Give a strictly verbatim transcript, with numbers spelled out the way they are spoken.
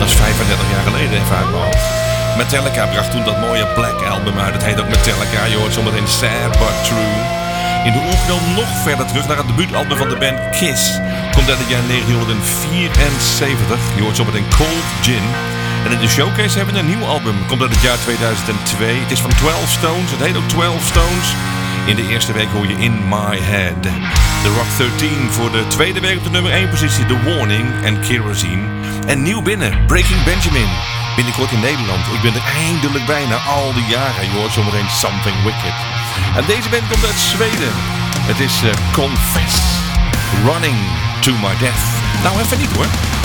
Dat is vijfendertig jaar geleden, even uit mijn hoofd. Metallica bracht toen dat mooie Black Album uit. Het heet ook Metallica. Je hoort zometeen Sad But True. In de oefening nog verder terug naar het debuutalbum van de band Kiss. Komt uit het jaar negentien vierenzeventig. Je hoort zometeen Cold Gin. En in de showcase hebben we een nieuw album. Komt uit het jaar tweeduizend twee. Het is van twaalf Stones. Het heet ook twaalf Stones. In de eerste week hoor je In My Head. The Rock dertien voor de tweede week op de nummer één positie. The Warning en Kerosene. En nieuw binnen, Breaking Benjamin. Binnenkort in Nederland. Ik ben er eindelijk bij na al die jaren. Je hoort zometeen Something Wicked. En deze band komt uit Zweden. Het is uh, Confess. Running to My Death. Nou, even niet hoor.